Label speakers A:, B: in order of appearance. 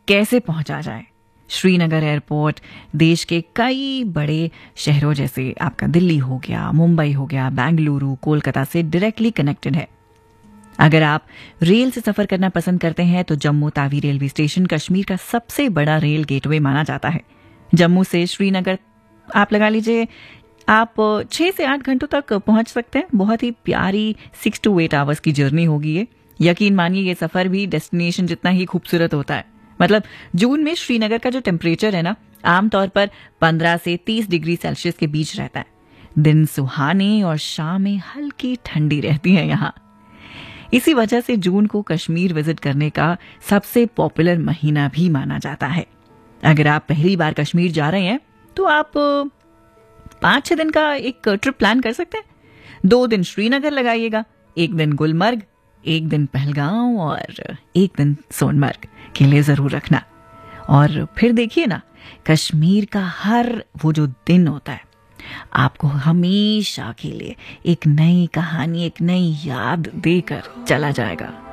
A: कैसे पहुंचा जाए। श्रीनगर एयरपोर्ट देश के कई बड़े शहरों जैसे आपका दिल्ली हो गया, मुंबई हो गया, बेंगलुरु, कोलकाता से डायरेक्टली कनेक्टेड है। अगर आप रेल से सफर करना पसंद करते हैं तो जम्मू तावी रेलवे स्टेशन कश्मीर का सबसे बड़ा रेल गेटवे माना जाता है। जम्मू से श्रीनगर आप लगा लीजिए आप 6 से 8 घंटों तक पहुंच सकते हैं। बहुत ही प्यारी 6 to 8 आवर्स की जर्नी होगी ये। यकीन मानिए ये सफर भी डेस्टिनेशन जितना ही खूबसूरत होता है। मतलब जून में श्रीनगर का जो टेम्परेचर है ना, आमतौर पर 15 से 30 डिग्री सेल्सियस के बीच रहता है। दिन सुहाने और शामें हल्की ठंडी रहती है यहाँ। इसी वजह से जून को कश्मीर विजिट करने का सबसे पॉपुलर महीना भी माना जाता है। अगर आप पहली बार कश्मीर जा रहे हैं तो आप 5-6 दिन का एक ट्रिप प्लान कर सकते हैं। 2 दिन श्रीनगर लगाइएगा, 1 दिन गुलमर्ग, 1 दिन पहलगांव और 1 दिन सोनमर्ग के लिए जरूर रखना। और फिर देखिए ना, कश्मीर का हर वो जो दिन होता है आपको हमेशा के लिए एक नई कहानी, एक नई याद देकर चला जाएगा।